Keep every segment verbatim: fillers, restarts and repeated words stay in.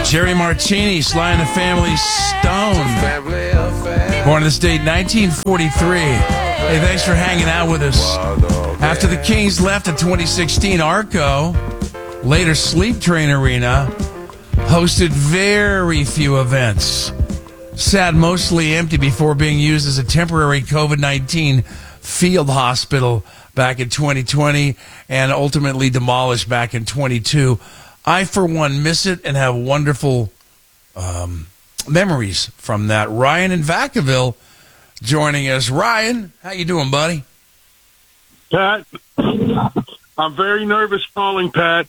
Jerry Martini, Sly and the Family Stone. Born this date, nineteen forty-three. Hey, thanks for hanging out with us. After the Kings left in twenty sixteen, Arco, later Sleep Train Arena, hosted very few events. Sat mostly empty before being used as a temporary COVID nineteen field hospital back in twenty twenty and ultimately demolished back in twenty-two. I, for one, miss it and have wonderful um, memories from that. Ryan in Vacaville joining us. Ryan, how you doing, buddy? Pat, I'm very nervous calling, Pat.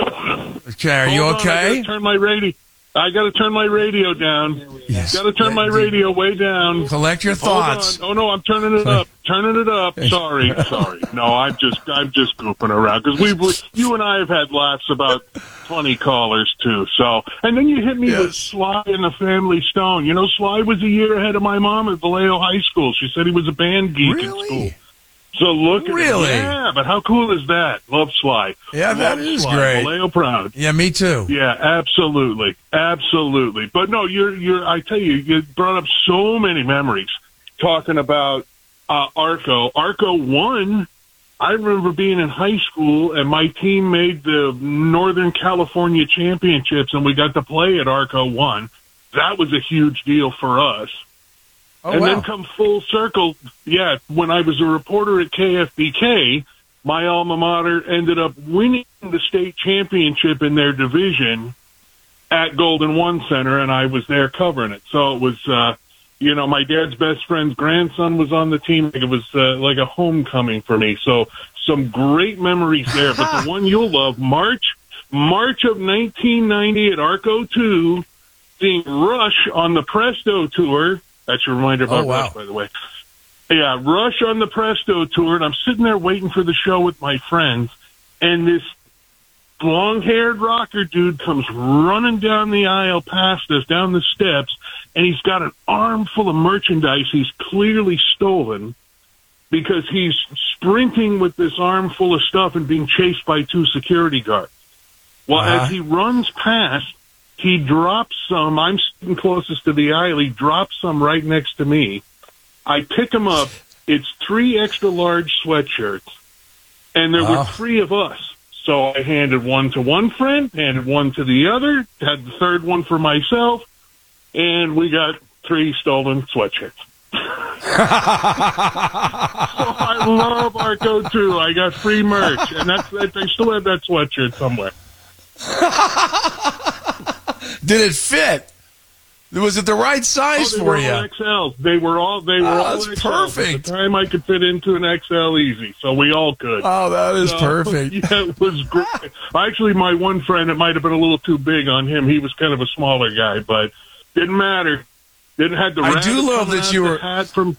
Okay, are you Hold on, okay? I gotta turn my radio. I got to turn my radio down. Yes. Got to turn my radio way down. Collect your thoughts. Hold on. Oh no, I'm turning it up. Turning it up. Sorry, sorry. No, I'm just, I'm just goofing around because we, you and I have had laughs about funny callers too. So, and then you hit me Yes. with Sly and the Family Stone. You know, Sly was a year ahead of my mom at Vallejo High School. She said he was a band geek in school. Really? So look at Really? him. Yeah, but how cool is that? Love Sly. Yeah, that Love is Sly. great. Vallejo proud. Yeah, me too. Yeah, absolutely, absolutely. But no, you're you're. I tell you, you brought up so many memories talking about uh, Arco. Arco won. I remember being in high school, and my team made the Northern California Championships, and we got to play at Arco One. That was a huge deal for us. Oh, and wow. then come full circle, yeah, when I was a reporter at K F B K, my alma mater ended up winning the state championship in their division at Golden One Center, and I was there covering it. So it was, uh, you know, my dad's best friend's grandson was on the team. It was uh, like a homecoming for me. So some great memories there. But the one you'll love, March, March of nineteen ninety at Arco two, seeing Rush on the Presto Tour. That's your reminder about Oh, wow. Rush, by the way. Yeah, Rush on the Presto Tour, and I'm sitting there waiting for the show with my friends, and this long-haired rocker dude comes running down the aisle past us, down the steps, and he's got an armful of merchandise he's clearly stolen because he's sprinting with this armful of stuff and being chased by two security guards. Well, Uh-huh. as he runs past, he drops some. I'm sitting closest to the aisle. He drops some right next to me. I pick him up. It's three extra large sweatshirts, and there Wow. were three of us. So I handed one to one friend, handed one to the other, had the third one for myself, and we got three stolen sweatshirts. So I love Arco too. I got free merch, and that's I still have that sweatshirt somewhere. Did it fit? Was it the right size Oh, they for were you? all X Ls. They were all they were Oh, all that's X Ls. perfect. At the time I could fit into an X L easy, so we all could. Oh, that is So, perfect. Yeah, it was great. Actually, my one friend, it might have been a little too big on him. He was kind of a smaller guy, but didn't matter. Didn't have the. I do rabbit love coming that out you the were- hat from.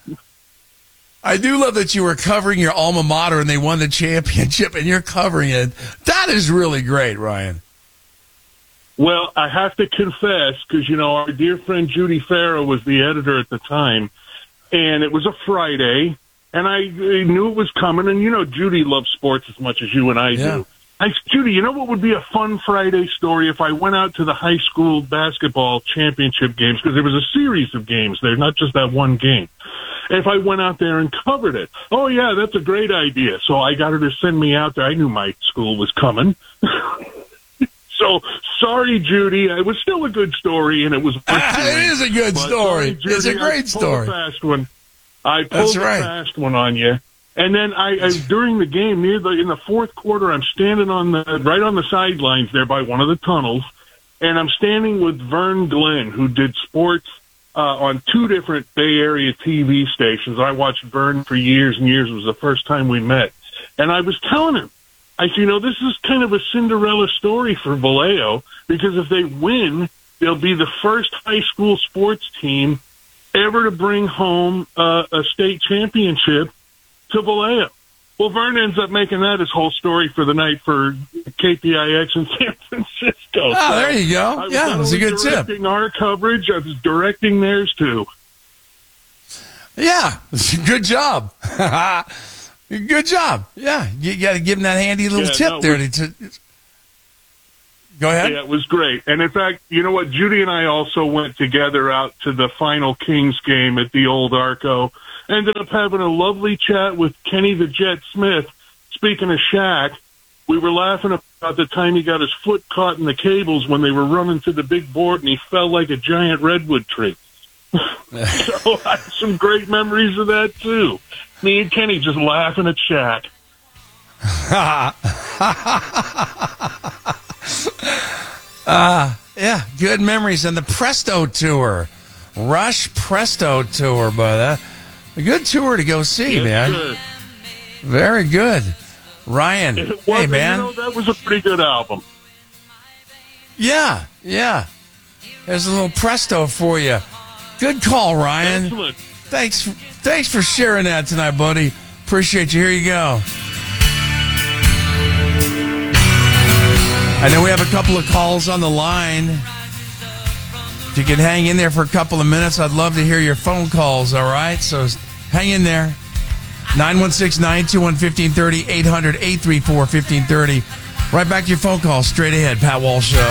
I do love that you were covering your alma mater and they won the championship and you're covering it. That is really great, Ryan. Well, I have to confess, because, you know, our dear friend Judy Farrow was the editor at the time, and it was a Friday, and I, I knew it was coming, and, you know, Judy loves sports as much as you and I Yeah. do. I said, Judy, you know what would be a fun Friday story if I went out to the high school basketball championship games, because there was a series of games there, not just that one game. If I went out there and covered it. Oh, yeah, that's a great idea. So I got her to send me out there. I knew my school was coming. So, sorry, Judy. It was still a good story, and it was. Ah, it is a good But story. sorry, Judy, It's a I great pulled story. A fast one. I pulled That's a right. fast one on you. And then I, I during the game, near the in the fourth quarter, I'm standing on the right on the sidelines there by one of the tunnels, and I'm standing with Vern Glenn, who did sports uh, on two different Bay Area T V stations. I watched Vern for years and years. It was the first time we met, and I was telling him, I said, you know, this is kind of a Cinderella story for Vallejo, because if they win, they'll be the first high school sports team ever to bring home uh, a state championship to Vallejo. Well, Vern ends up making that his whole story for the night for K P I X in San Francisco. Oh, there you go. I was Yeah, not that's a only good tip. directing our coverage, I was directing theirs too. Yeah, good job. Good job. Yeah, you got to give him that handy little Yeah, tip no, there. we- To, Go ahead. Yeah, it was great. And in fact, you know what? Judy and I also went together out to the final Kings game at the old Arco. Ended up having a lovely chat with Kenny the Jet Smith. Speaking of Shaq, we were laughing about the time he got his foot caught in the cables when they were running to the big board and he fell like a giant redwood tree. So I have some great memories of that, too. Me and Kenny just laughing at Shaq. uh, yeah, good memories. And the Presto Tour. Rush Presto Tour, but a good tour to go see, yes, man. Good. Very good. Ryan, was, hey, man. You know, that was a pretty good album. Yeah, yeah. There's a little Presto for you. Good call, Ryan. Excellent. Thanks, thanks for sharing that tonight, buddy. Appreciate you. Here you go. I know we have a couple of calls on the line. If you could hang in there for a couple of minutes, I'd love to hear your phone calls, all right? So hang in there. nine one six, nine two one, one five three zero, eight hundred, eight three four, one five three zero. Right back to your phone call, straight ahead. Pat Walsh Show.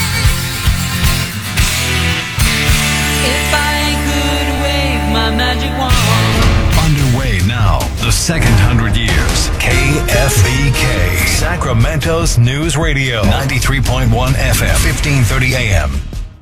If I could wave my magic wand. Underway now, the second hundred years. K F B K, Sacramento's News Radio. ninety-three point one F M, fifteen thirty A M.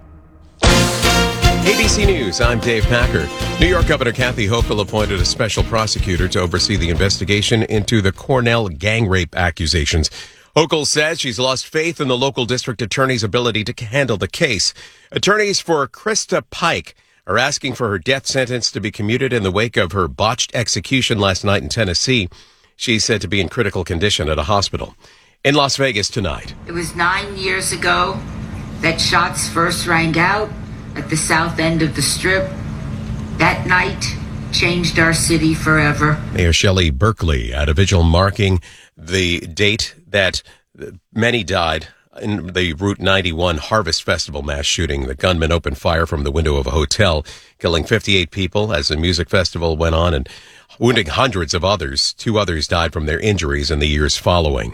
A B C News, I'm Dave Packer. New York Governor Kathy Hochul appointed a special prosecutor to oversee the investigation into the Cornell gang rape accusations. Hochul says she's lost faith in the local district attorney's ability to handle the case. Attorneys for Krista Pike are asking for her death sentence to be commuted in the wake of her botched execution last night in Tennessee. She's said to be in critical condition at a hospital. In Las Vegas tonight. It was nine years ago that shots first rang out at the south end of the Strip. That night changed our city forever. Mayor Shelley Berkeley at a vigil marking the date that many died in the Route ninety-one Harvest Festival mass shooting. The gunman opened fire from the window of a hotel, killing fifty-eight people as the music festival went on and wounding hundreds of others. Two others died from their injuries in the years following.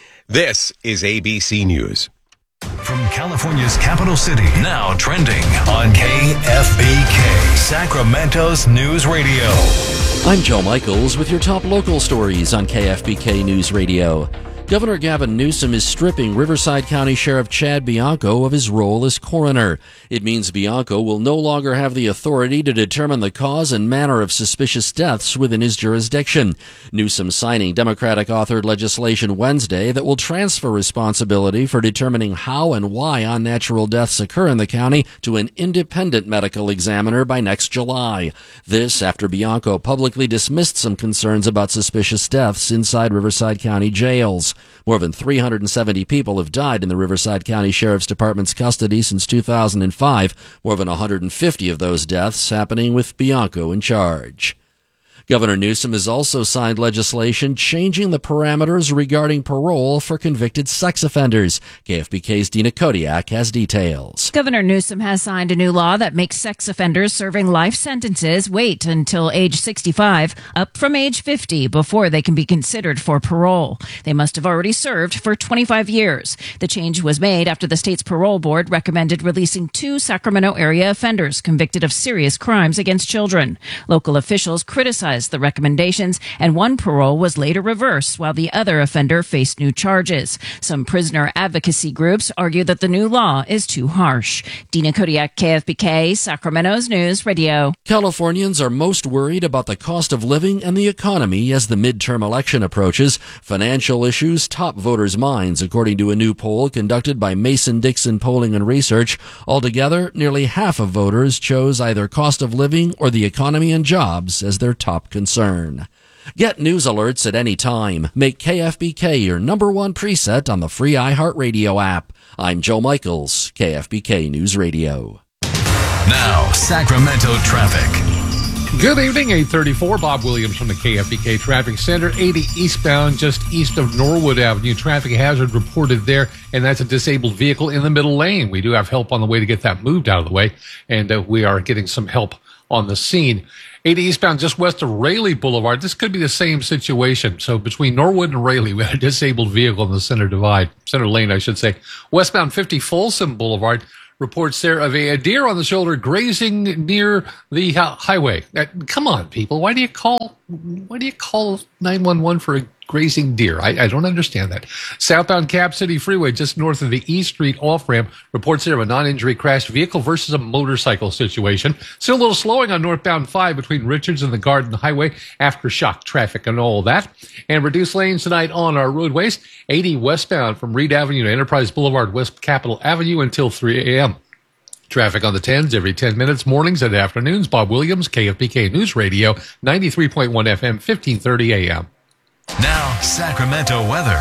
This is A B C News. From California's capital city, now trending on K F B K, Sacramento's News Radio. I'm Joe Michaels with your top local stories on K F B K News Radio. Governor Gavin Newsom is stripping Riverside County Sheriff Chad Bianco of his role as coroner. It means Bianco will no longer have the authority to determine the cause and manner of suspicious deaths within his jurisdiction. Newsom signing Democratic-authored legislation Wednesday that will transfer responsibility for determining how and why unnatural deaths occur in the county to an independent medical examiner by next July. This after Bianco publicly dismissed some concerns about suspicious deaths inside Riverside County jails. More than three hundred seventy people have died in the Riverside County Sheriff's Department's custody since two thousand five, more than one hundred fifty of those deaths happening with Bianco in charge. Governor Newsom has also signed legislation changing the parameters regarding parole for convicted sex offenders. K F B K's Dina Kodiak has details. Governor Newsom has signed a new law that makes sex offenders serving life sentences wait until age sixty-five, up from age fifty, before they can be considered for parole. They must have already served for twenty-five years. The change was made after the state's parole board recommended releasing two Sacramento area offenders convicted of serious crimes against children. Local officials criticized the recommendations, and one parole was later reversed while the other offender faced new charges. Some prisoner advocacy groups argue that the new law is too harsh. Dina Kodiak, K F B K, Sacramento's News Radio. Californians are most worried about the cost of living and the economy as the midterm election approaches. Financial issues top voters' minds, according to a new poll conducted by Mason-Dixon Polling and Research. Altogether, nearly half of voters chose either cost of living or the economy and jobs as their top concern. Get news alerts at any time. Make K F B K your number one preset on the free iHeartRadio app. I'm Joe Michaels, K F B K News Radio. Now, Sacramento traffic. Good evening, eight thirty-four. Bob Williams from the K F B K Traffic Center. eighty eastbound, just east of Norwood Avenue. Traffic hazard reported there, and that's a disabled vehicle in the middle lane. We do have help on the way to get that moved out of the way, and uh, we are getting some help on the scene. eighty eastbound just west of Raleigh Boulevard. This could be the same situation. So between Norwood and Raleigh, we had a disabled vehicle in the center divide, center lane, I should say. Westbound fifty Folsom Boulevard. Reports there of a, a deer on the shoulder grazing near the uh, highway. Uh, come on, people. Why do you call, why do you call nine one one for a grazing deer? I, I don't understand that. Southbound Cap City Freeway, just north of the East Street off-ramp. Reports there of a non-injury crash vehicle versus a motorcycle situation. Still a little slowing on northbound five between Richards and the Garden Highway. Aftershock traffic and all that. And reduced lanes tonight on our roadways. eighty westbound from Reed Avenue to Enterprise Boulevard, West Capitol Avenue until three a.m. Traffic on the tens every ten minutes, mornings and afternoons. Bob Williams, K F B K News Radio, ninety-three point one F M, fifteen thirty a.m. Now, Sacramento weather.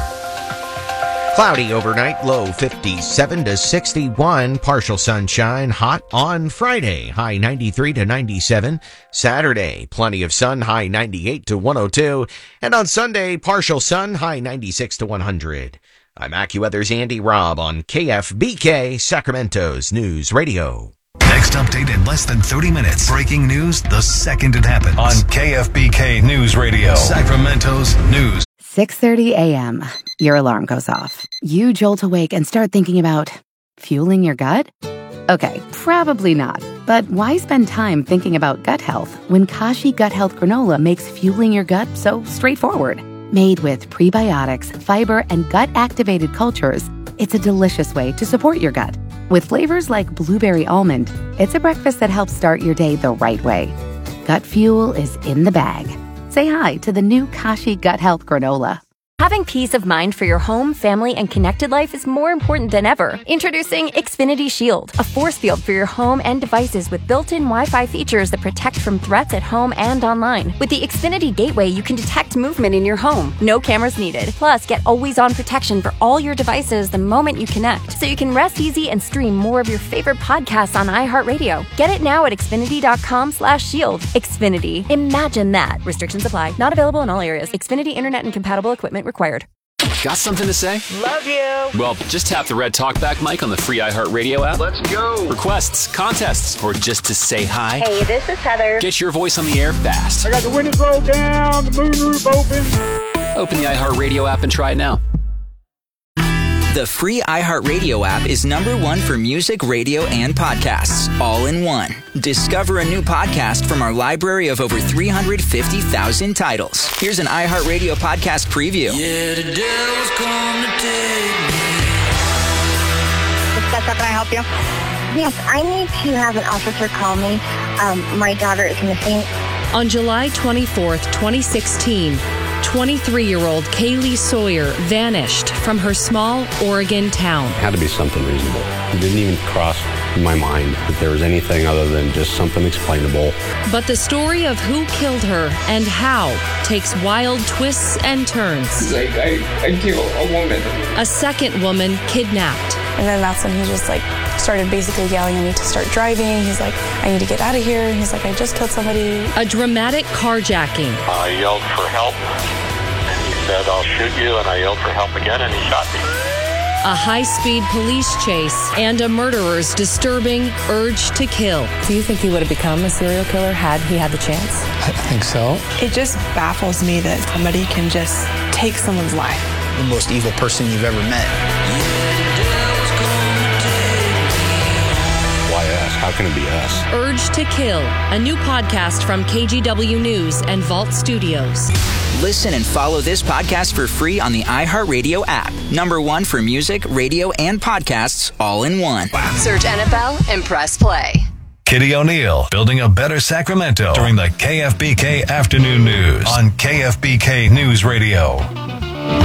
Cloudy overnight, low fifty-seven to sixty-one. Partial sunshine, hot on Friday, high ninety-three to ninety-seven. Saturday, plenty of sun, high ninety-eight to one oh two. And on Sunday, partial sun, high ninety-six to one hundred. I'm AccuWeather's Andy Robb on K F B K, Sacramento's News Radio. Next update in less than thirty minutes. Breaking news the second it happens. On K F B K News Radio. Sacramento's News. six thirty a.m. Your alarm goes off. You jolt awake and start thinking about fueling your gut? Okay, probably not. But why spend time thinking about gut health when Kashi Gut Health Granola makes fueling your gut so straightforward? Made with prebiotics, fiber, and gut-activated cultures, it's a delicious way to support your gut. With flavors like blueberry almond, it's a breakfast that helps start your day the right way. Gut fuel is in the bag. Say hi to the new Kashi Gut Health Granola. Having peace of mind for your home, family, and connected life is more important than ever. Introducing Xfinity Shield, a force field for your home and devices with built-in Wi-Fi features that protect from threats at home and online. With the Xfinity Gateway, you can detect movement in your home. No cameras needed. Plus, get always-on protection for all your devices the moment you connect, so you can rest easy and stream more of your favorite podcasts on iHeartRadio. Get it now at Xfinity.com slash shield. Xfinity. Imagine that. Restrictions apply. Not available in all areas. Xfinity Internet and compatible equipment required. Got something to say? Love you. Well, just tap the red talkback mic on the free iHeartRadio app. Let's go. Requests, contests, or just to say hi. Hey, this is Heather. Get your voice on the air fast. I got the windows rolled down, the moonroof open. Open the iHeartRadio app and try it now. The free iHeartRadio app is number one for music, radio, and podcasts, all in one. Discover a new podcast from our library of over three hundred fifty thousand titles. Here's an iHeartRadio podcast preview. Yeah, the devil's come to take me. Can I help you? Yes, I need to have an officer call me. Um, my daughter is missing. On July twenty-fourth, twenty sixteen, twenty-three-year-old Kaylee Sawyer vanished from her small Oregon town. It had to be something reasonable. It didn't even cross my mind that there was anything other than just something explainable. But the story of who killed her and how takes wild twists and turns. He's like, I, I killed a woman. A second woman kidnapped. And then that's when he just like started basically yelling at me to start driving. He's like, I need to get out of here. And he's like, I just killed somebody. A dramatic carjacking. I yelled for help. And he said, I'll shoot you. And I yelled for help again, and he shot me. A high-speed police chase and a murderer's disturbing urge to kill. Do you think he would have become a serial killer had he had the chance? I think so. It just baffles me that somebody can just take someone's life. The most evil person you've ever met. Why us? How can it be us? Urge to Kill, a new podcast from K G W News and Vault Studios. Listen and follow this podcast for free on the iHeartRadio app. Number one for music, radio, and podcasts, all in one. Search N F L and press play. Kitty O'Neill, building a better Sacramento during the K F B K Afternoon News on K F B K News Radio.